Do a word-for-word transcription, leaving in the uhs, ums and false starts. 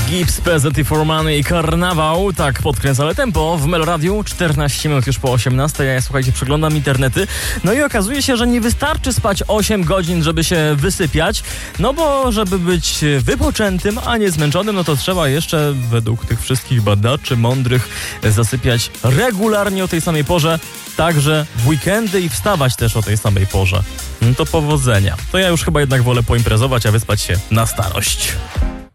Gibbs, P Z for Money i Karnawał. Tak podkręcamy tempo w Meloradiu. czternaście minut już po osiemnastej. Ja, słuchajcie, przeglądam internety. No i okazuje się, że nie wystarczy spać osiem godzin, żeby się wysypiać. No bo żeby być wypoczętym, a nie zmęczonym, no to trzeba jeszcze, według tych wszystkich badaczy mądrych, zasypiać regularnie o tej samej porze. Także w weekendy i wstawać też o tej samej porze. No to powodzenia. To ja już chyba jednak wolę poimprezować, a wyspać się na starość.